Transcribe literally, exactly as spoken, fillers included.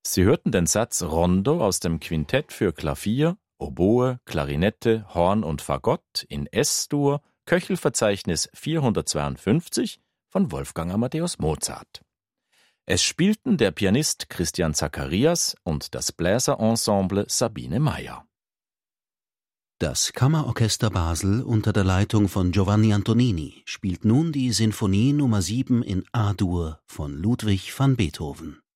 Sie hörten den Satz Rondo aus dem Quintett für Klavier, Oboe, Klarinette, Horn und Fagott in S-Dur, Köchelverzeichnis vierhundertzweiundfünfzig von Wolfgang Amadeus Mozart. Es spielten der Pianist Christian Zacharias und das Bläserensemble Sabine Meyer. Das Kammerorchester Basel unter der Leitung von Giovanni Antonini spielt nun die Sinfonie Nummer sieben in A-Dur von Ludwig van Beethoven.